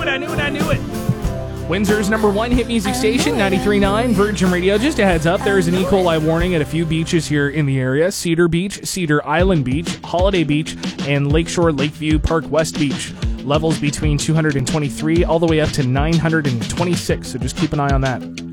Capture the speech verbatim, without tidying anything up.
it, I knew it, I knew it. Windsor's number one hit music station, ninety-three point nine Virgin Radio. Just a heads up, there is an E. coli warning at a few beaches here in the area. Cedar Beach, Cedar Island Beach, Holiday Beach, and Lakeshore Lakeview Park West Beach. Levels between two hundred twenty-three all the way up to nine hundred twenty-six, so just keep an eye on that.